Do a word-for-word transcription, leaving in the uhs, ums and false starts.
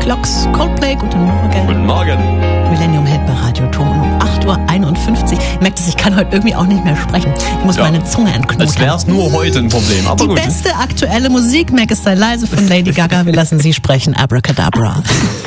Clocks, Coldplay, guten Morgen. Guten Morgen. Millennium Hit bei Radio Turm um acht Uhr einundfünfzig. Ich merke, dass ich kann heute irgendwie auch nicht mehr sprechen. Ich muss ja. meine Zunge entknoten. Als wäre es nur heute ein Problem, aber Die gut. beste aktuelle Musik, Mac ist sei leise von Lady Gaga. Wir lassen sie sprechen. Abracadabra.